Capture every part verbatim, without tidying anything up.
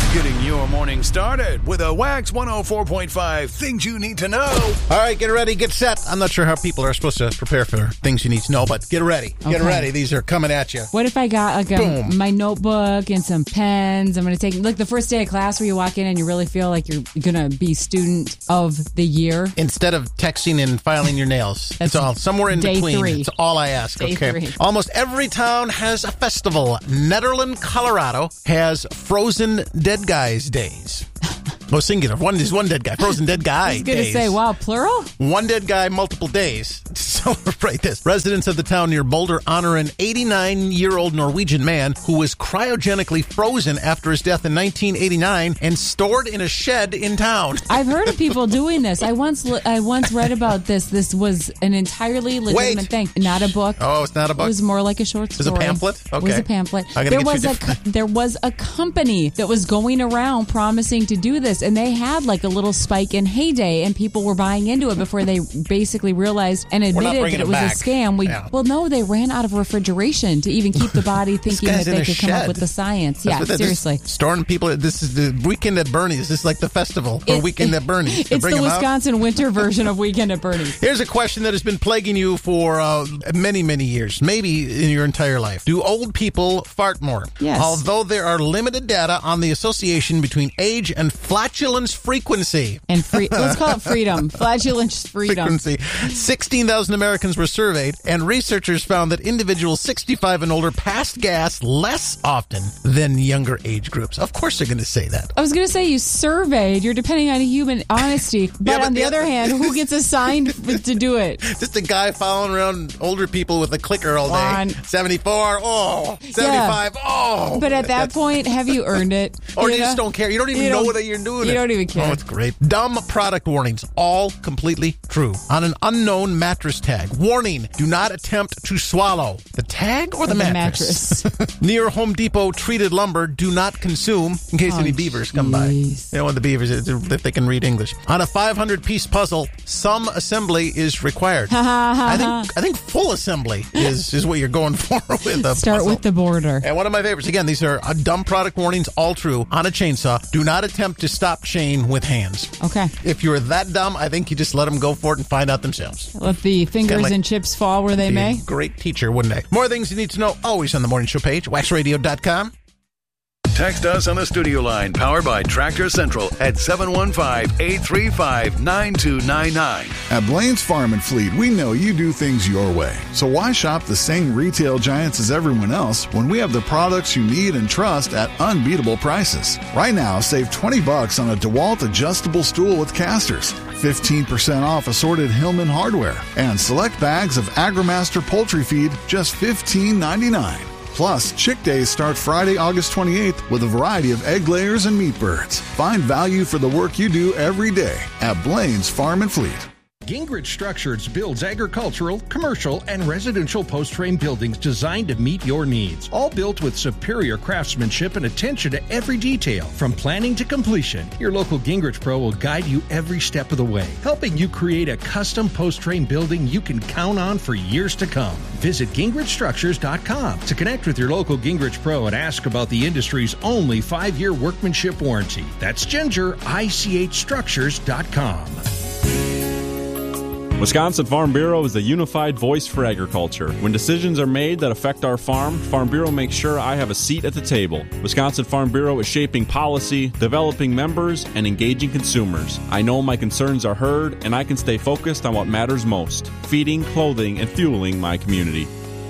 Getting your morning started with a Wax one oh four point five Things You Need to Know. All right, get ready, get set. I'm not sure how people are supposed to prepare for things you need to know, but get ready. Get Okay. ready. These are coming at you. What if I got like a, Boom. my notebook and some pens? I'm going to take, like the first day of class where you walk in and you really feel like you're going to be student of the year. Instead of texting and filing your nails. That's it's all somewhere in day between. three. It's all I ask. Day okay. three. Almost every town has a festival. Netherland, Colorado has Frozen Dead Guys Days. Oh, singular. One is one dead guy. Frozen dead guy I was going to days. say, wow, plural? One dead guy, multiple days. Celebrate this. Residents of the town near Boulder honor an eighty-nine-year-old Norwegian man who was cryogenically frozen after his death in nineteen eighty-nine and stored in a shed in town. I've heard of people doing this. I once li- I once read about this. This was an entirely legitimate Wait. thing. Not a book. Oh, it's not a book? It was more like a short was a story. pamphlet? It was Okay. a pamphlet. I gotta There get you was a different- co- there was a company that was going around promising to do this, and they had like a little spike in heyday, and people were buying into it before they basically realized and not admitted that bringing it it was back. a scam. We Yeah. well, no, they ran out of refrigeration to even keep the body thinking that guy's in they a could come shed. up with the science. That's Yeah, what that- this- seriously. Storing people. This is the Weekend at Bernie's. This is like the festival for It- Weekend at Bernie's. They It's bring the 'em out. Wisconsin winter version of Weekend at Bernie's. Here's a question that has been plaguing you for uh, many, many years, maybe in your entire life. Do old people fart more? Yes. Although there are limited data on the association between age and flatulence frequency. And free, let's call it freedom. Flatulence freedom. Frequency. sixteen thousand Americans were surveyed, and researchers found that individuals sixty-five and older passed gas less often than younger age groups. Of course they're going to say that. I was going to say you surveyed. You're depending on human honesty. But, Yeah, but on the the other other- hand, who gets assigned f- to do it? Just a guy following around older people with a clicker all day. On. seventy-four, oh. seventy-five, oh. But at that That's- point, have you earned it? Or you, know? just don't care. You don't even You know don't- what you're doing. you it. don't even care. Oh, it's great. Dumb product warnings. All completely true. On an unknown mattress tag. Warning, do not attempt to swallow. The tag or the, Or the mattress? Near Home Depot treated lumber, do not consume in case Oh, any beavers come by. jeez. You know, when the beavers, if they can read English. On a five hundred piece puzzle, some assembly is required. I think I think full assembly is, is what you're going for with a Start puzzle. with the border. And one of my favorites, again, these are uh, dumb product warnings, all true. On a chainsaw, do not attempt to stop chain with hands. Okay. If you're that dumb, I think you just let them go for it and find out themselves. Let the fingers Kinda like- and chips fall where they Be a may. great teacher, wouldn't they? More things you need to know, always on the morning show page, wax radio dot com. Text us on the studio line powered by Tractor Central at seven one five, eight three five, nine two nine nine. At Blaine's Farm and Fleet, we know you do things your way. So why shop the same retail giants as everyone else when we have the products you need and trust at unbeatable prices? Right now, save twenty bucks on a DeWalt adjustable stool with casters, fifteen percent off assorted Hillman hardware, and select bags of AgriMaster poultry feed just fifteen ninety-nine. Plus, Chick Days start Friday, August twenty-eighth with a variety of egg layers and meat birds. Find value for the work you do every day at Blaine's Farm and Fleet. Gingrich Structures builds agricultural, commercial, and residential post-frame buildings designed to meet your needs. All built with superior craftsmanship and attention to every detail. From planning to completion, your local Gingrich Pro will guide you every step of the way, helping you create a custom post-frame building you can count on for years to come. Visit Gingrich Structures dot com to connect with your local Gingrich Pro and ask about the industry's only five-year workmanship warranty. That's Ginger, I C H Structures dot com. Wisconsin Farm Bureau is the unified voice for agriculture. When decisions are made that affect our farm, Farm Bureau makes sure I have a seat at the table. Wisconsin Farm Bureau is shaping policy, developing members, and engaging consumers. I know my concerns are heard, and I can stay focused on what matters most: feeding, clothing, and fueling my community.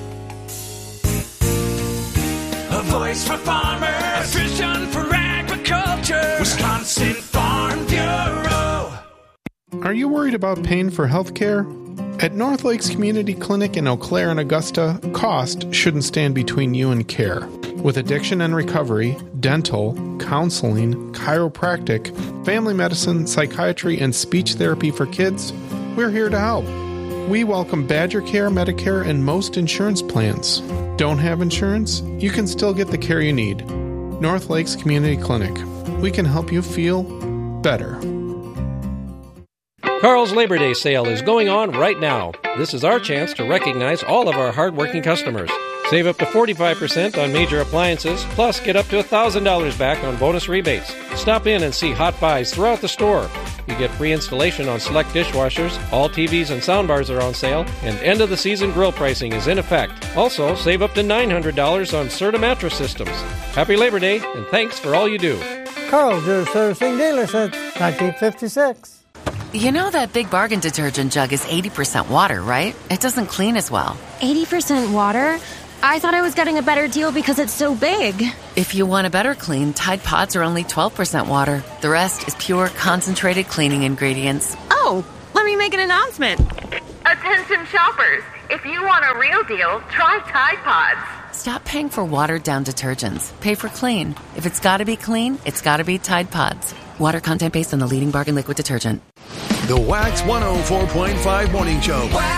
A voice for farmers, a vision for agriculture. Wisconsin Farm Bureau. Are you worried about paying for health care? At North Lakes Community Clinic in Eau Claire and Augusta, cost shouldn't stand between you and care. With addiction and recovery, dental, counseling, chiropractic, family medicine, psychiatry, and speech therapy for kids, we're here to help. We welcome Badger Care, Medicare, and most insurance plans. Don't have insurance? You can still get the care you need. North Lakes Community Clinic. We can help you feel better. Carl's Labor Day sale is going on right now. This is our chance to recognize all of our hardworking customers. Save up to forty-five percent on major appliances, plus get up to one thousand dollars back on bonus rebates. Stop in and see Hot Buys throughout the store. You get free installation on select dishwashers, all T Vs and soundbars are on sale, and end-of-the-season grill pricing is in effect. Also, save up to nine hundred dollars on Serta mattress systems. Happy Labor Day, and thanks for all you do. Carl, your servicing dealer since nineteen fifty-six. You know that Big Bargain detergent jug is eighty percent water, right? It doesn't clean as well. eighty percent water? I thought I was getting a better deal because it's so big. If you want a better clean, Tide Pods are only twelve percent water. The rest is pure, concentrated cleaning ingredients. Oh, let me make an announcement. Attention shoppers, if you want a real deal, try Tide Pods. Stop paying for watered-down detergents. Pay for clean. If it's gotta be clean, it's gotta be Tide Pods. Water content based on the leading bargain liquid detergent. The Wax one oh four point five Morning Show.